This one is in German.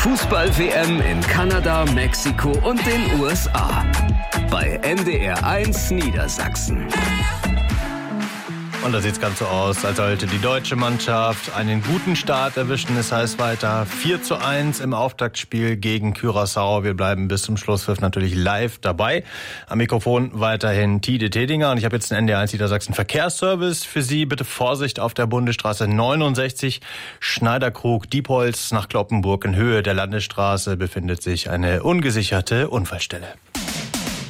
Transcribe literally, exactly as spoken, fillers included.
Fußball-W M in Kanada, Mexiko und den U S A. Bei N D R eins Niedersachsen. Und da sieht es ganz so aus, als sollte die deutsche Mannschaft einen guten Start erwischen. Es heißt weiter vier zu eins im Auftaktspiel gegen Curaçao. Wir bleiben bis zum Schlusspfiff natürlich live dabei. Am Mikrofon weiterhin Tide Tedinger. Und ich habe jetzt einen N D R eins Niedersachsen Verkehrsservice für Sie. Bitte Vorsicht auf der Bundesstraße neunundsechzig Schneiderkrug-Diepholz nach Cloppenburg. In Höhe der Landesstraße befindet sich eine ungesicherte Unfallstelle.